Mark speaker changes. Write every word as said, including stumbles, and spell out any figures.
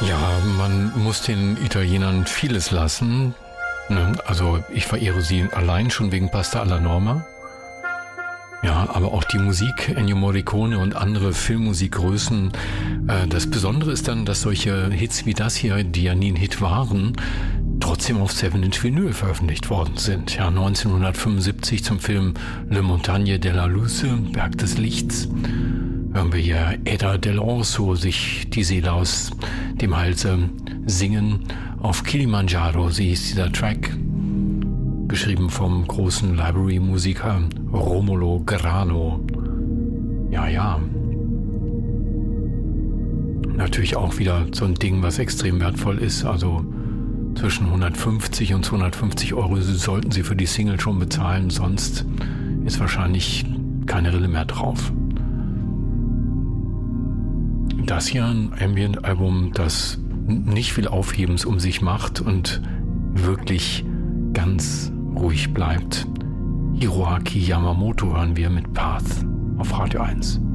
Speaker 1: Ja, man muss den Italienern vieles lassen. Also ich verehre sie allein schon wegen Pasta alla Norma. Ja, aber auch die Musik, Ennio Morricone und andere Filmmusikgrößen. Das Besondere ist dann, dass solche Hits wie das hier, die ja nie ein Hit waren, trotzdem auf seven inch Vinyl veröffentlicht worden sind. Ja, neunzehnhundertfünfundsiebzig zum Film Le Montagne della Luce, Berg des Lichts, hören wir hier Eda dell'Orso sich die Seele aus dem Halse singen. Auf Kilimanjaro, sie hieß dieser Track, geschrieben vom großen Library-Musiker Romolo Grano. Ja, ja. Natürlich auch wieder so ein Ding, was extrem wertvoll ist. Also zwischen hundertfünfzig und zweihundertfünfzig Euro sollten Sie für die Single schon bezahlen, sonst ist wahrscheinlich keine Rille mehr drauf. Das hier ein Ambient-Album, das nicht viel Aufhebens um sich macht und wirklich ganz ruhig bleibt. Hiroaki Yamamoto hören wir mit Path auf Radio eins.